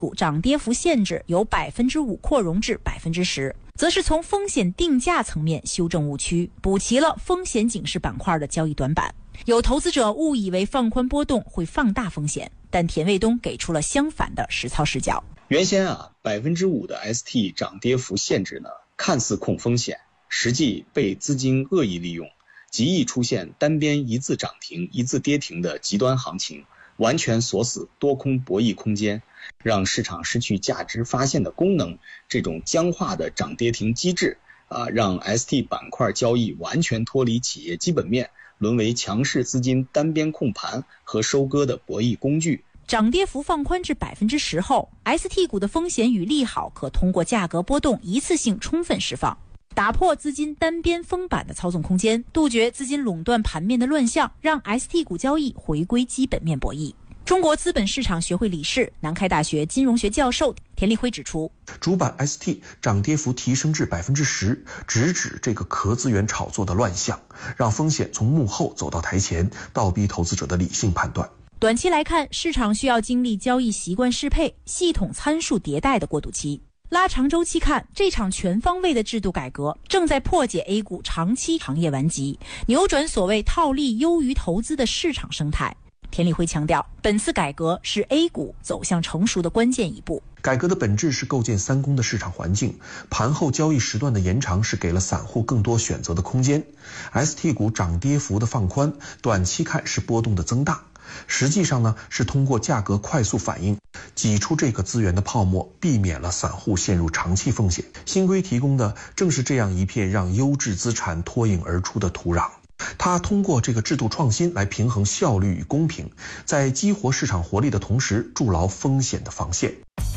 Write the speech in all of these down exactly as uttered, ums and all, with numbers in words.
股涨跌幅限制由百分之五扩容至百分之十，则是从风险定价层面修正误区，补齐了风险警示板块的交易短板。有投资者误以为放宽波动会放大风险，但田卫东给出了相反的实操视角。 原先啊，百分之五的 S T 涨跌幅限制呢，看似控风险，实际被资金恶意利用，极易出现单边一字涨停、一字跌停的极端行情，完全锁死多空博弈空间，让市场失去价值发现的功能。这种僵化的涨跌停机制啊，让 S T 板块交易完全脱离企业基本面，沦为强势资金单边控盘和收割的博弈工具。 涨跌幅放宽至百分之十后 ，S T 股的风险与利好可通过价格波动一次性充分释放，打破资金单边封板的操纵空间，杜绝资金垄断盘面的乱象，让 S T 股交易回归基本面博弈。中国资本市场学会理事、南开大学金融学教授田立辉指出， 主板 S T 涨跌幅提升至百分之十，直指这个壳资源炒作的乱象，让风险从幕后走到台前，倒逼投资者的理性判断。 短期来看，市场需要经历交易习惯适配、系统参数迭代的过渡期。拉长周期看，这场全方位的制度改革正在破解 A 股长期行业顽疾，扭转所谓套利优于投资的市场生态。田立辉强调，本次改革是 A 股走向成熟的关键一步。 改革的本质是构建三公的市场环境，盘后交易时段的延长是给了散户更多选择的空间。S T 股涨跌幅的放宽，短期看是波动的增大，实际上呢是通过价格快速反应挤出这个资源的泡沫，避免了散户陷入长期风险。新规提供的正是这样一片让优质资产脱颖而出的土壤。它通过这个制度创新来平衡效率与公平，在激活市场活力的同时筑牢风险的防线。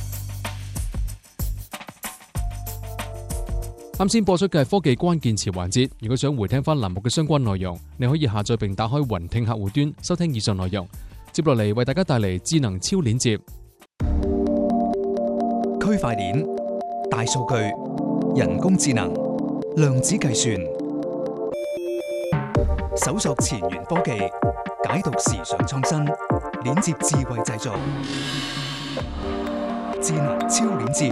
啱先播出嘅科技關鍵詞環節，如果想回聽翻欄目嘅相關內容，你可以下載並打開雲聽客戶端收聽以上內容。接落嚟為大家帶嚟智能超鏈接。 區塊鏈、大數據、人工智能、量子計算，搜索前沿科技，解讀時尚創新，鏈接智慧製造，智能超鏈接。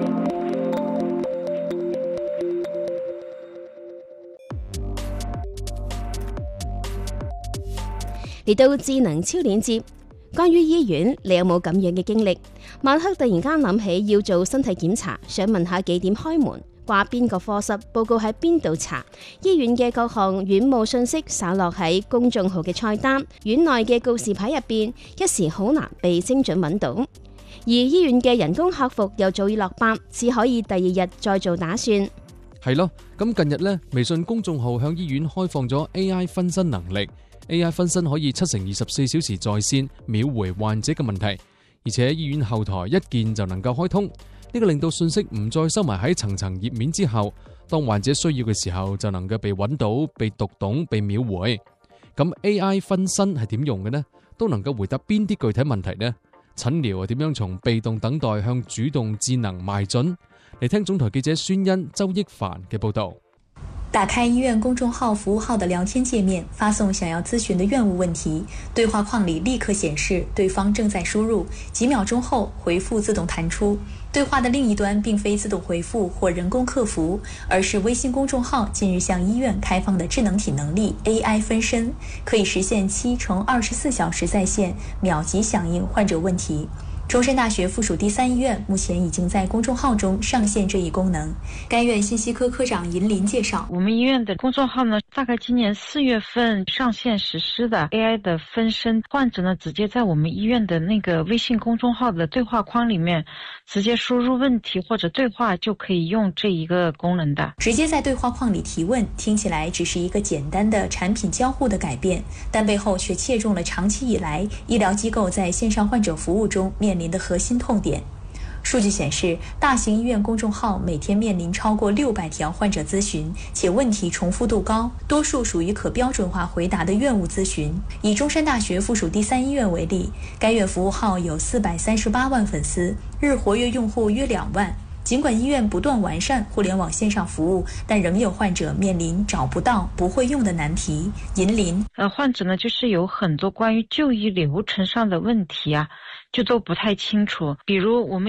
嚟到智能超鏈接，關於醫院，你有冇咁樣嘅經歷？晚黑突然間諗起要做身體檢查，想問下幾點開門，掛邊個科室，報告喺邊度查。醫院嘅各項院務信息灑落喺公眾號嘅菜單，院內嘅告示牌入邊，一時好難被精準揾到。而醫院嘅人工客服又早已落班，只可以第二日再做打算。 係咯，咁近日呢，微信公眾號向醫院開放咗 A I 分身能力。A I 分身可以七乘二十四小時在線秒回患者嘅問題，而且醫院後台一鍵就能夠開通，呢個令到信息唔再收埋喺層層頁面之後，當患者需要嘅時候就能夠被揾到、被讀懂、被秒回。咁 A I 分身係點用嘅呢？都能夠回答邊啲具體問題呢？診療係點樣從被動等待向主動智能邁進？嚟聽總台記者孫欣、周益凡嘅報導。 打開醫院公眾號服務號的聊天界面，發送想要諮詢的院務問題，對話框裡立刻顯示對方正在輸入，幾秒鐘後回復自動彈出。對話的另一端並非自動回復或人工客服，而是微信公眾號近日向醫院開放的智能體能力 A I 分身，可以實現七乘二十四小時在線，秒級響應患者問題。中山大學附屬第三醫院目前已經在公眾號中上線這一功能。該院信息科科長尹林介紹， 我們醫院的公眾號呢，大概今年四月份上線實施的 A I 的分身，患者呢直接在我們醫院的那個微信公眾號的對話框裡面直接輸入問題或者對話，就可以用這一個功能的。 直接在對話框裡提問，聽起來只是一個簡單的產品交互的改變，但背後卻切中了長期以來醫療機構在線上患者服務中面臨的核心痛點。數據顯示，大型醫院公眾號每天面臨超過六百條患者諮詢，且問題重複度高，多數屬於可標準化回答的院務諮詢。以中山大學附屬第三醫院為例，該院服務號有四百三十八萬粉絲，日活躍用戶約兩萬。儘管醫院不斷完善互聯網線上服務，但仍有患者面臨找不到、不會用的難題。銀林， 呃，患者呢就是有很多關於就醫流程上的問題啊。 就都不太清楚。比如我们